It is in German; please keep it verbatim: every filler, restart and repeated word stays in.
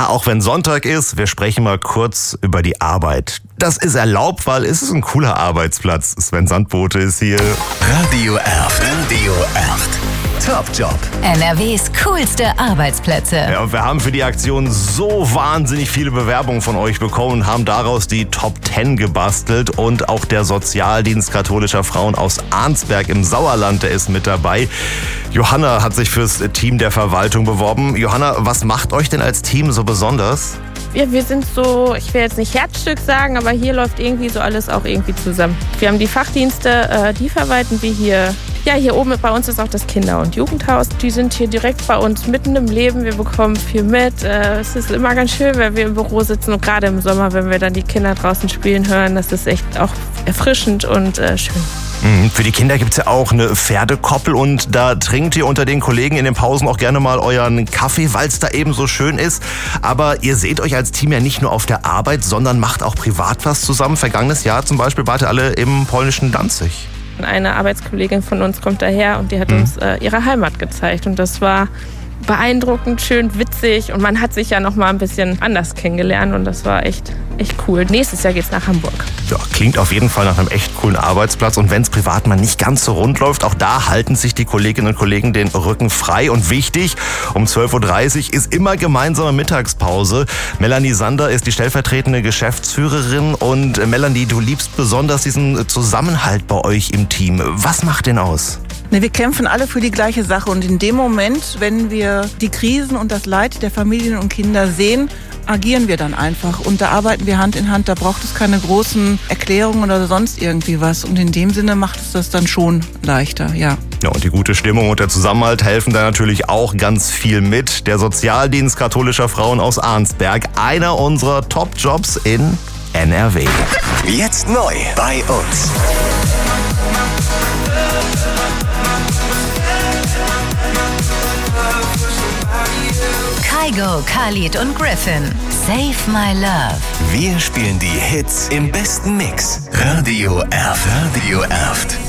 Ja, auch wenn Sonntag ist, wir sprechen mal kurz über die Arbeit. Das ist erlaubt, weil es ist ein cooler Arbeitsplatz. Sven Sandbote ist hier. Radio Erft. Radio Erft. Top Job. N R Ws coolste Arbeitsplätze. Ja, und wir haben für die Aktion so wahnsinnig viele Bewerbungen von euch bekommen und haben daraus die Top zehn gebastelt. Und auch der Sozialdienst katholischer Frauen aus Arnsberg im Sauerland, der ist mit dabei. Johanna hat sich fürs Team der Verwaltung beworben. Johanna, was macht euch denn als Team so besonders? Ja, wir sind so, ich will jetzt nicht Herzstück sagen, aber hier läuft irgendwie so alles auch irgendwie zusammen. Wir haben die Fachdienste, die verwalten wir hier. Ja, hier oben bei uns ist auch das Kinder- und Jugendhaus. Die sind hier direkt bei uns mitten im Leben. Wir bekommen viel mit. Es ist immer ganz schön, wenn wir im Büro sitzen und gerade im Sommer, wenn wir dann die Kinder draußen spielen hören. Das ist echt auch erfrischend und äh, schön. Für die Kinder gibt's ja auch eine Pferdekoppel und da trinkt ihr unter den Kollegen in den Pausen auch gerne mal euren Kaffee, weil es da eben so schön ist. Aber ihr seht euch als Team ja nicht nur auf der Arbeit, sondern macht auch privat was zusammen. Vergangenes Jahr zum Beispiel wart ihr alle im polnischen Danzig. Eine Arbeitskollegin von uns kommt daher und die hat mhm. uns äh, ihre Heimat gezeigt und das war beeindruckend, schön, witzig und man hat sich ja noch mal ein bisschen anders kennengelernt und das war echt, echt cool. Nächstes Jahr geht's nach Hamburg. Ja, klingt auf jeden Fall nach einem echt coolen Arbeitsplatz und wenn es privat mal nicht ganz so rund läuft, auch da halten sich die Kolleginnen und Kollegen den Rücken frei und wichtig, um zwölf Uhr dreißig ist immer gemeinsame Mittagspause. Melanie Sander ist die stellvertretende Geschäftsführerin und Melanie, du liebst besonders diesen Zusammenhalt bei euch im Team. Was macht den aus? Ne, wir kämpfen alle für die gleiche Sache und in dem Moment, wenn wir die Krisen und das Leid der Familien und Kinder sehen, agieren wir dann einfach und da arbeiten wir Hand in Hand, da braucht es keine großen Erklärungen oder sonst irgendwie was und in dem Sinne macht es das dann schon leichter, ja. Ja, und die gute Stimmung und der Zusammenhalt helfen da natürlich auch ganz viel mit. Der Sozialdienst katholischer Frauen aus Arnsberg, einer unserer Top-Jobs in N R W. Jetzt neu bei uns. Kygo, Khalid und Griffin. Save My Love. Wir spielen die Hits im besten Mix. Radio Erft. Radio Erft.